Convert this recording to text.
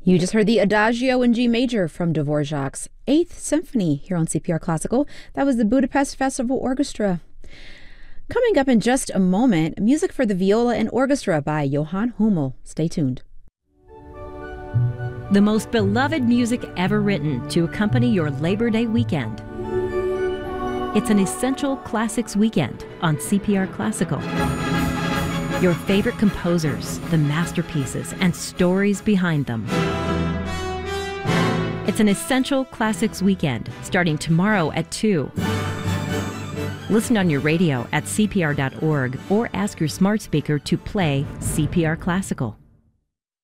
You just heard the Adagio in G major from Dvorak's Eighth Symphony here on CPR Classical. That was the Budapest Festival Orchestra. Coming up in just a moment, music for the viola and orchestra by Johann Hummel. Stay tuned. The most beloved music ever written to accompany your Labor Day weekend. It's an essential classics weekend on CPR Classical. Your favorite composers, the masterpieces, and stories behind them. It's an essential classics weekend starting tomorrow at 2. Listen on your radio at cpr.org or ask your smart speaker to play CPR Classical.